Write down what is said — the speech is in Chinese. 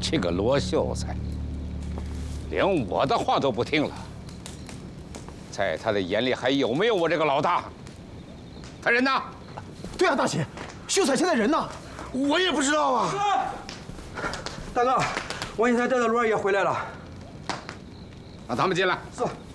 这个罗秀才，连我的话都不听了，在他的眼里还有没有我这个老大？他人呢？ 对啊，大姐，秀才现在人呢？ 我也不知道啊。 大哥，王秀才带着罗二爷回来了。 让他们进来。 是。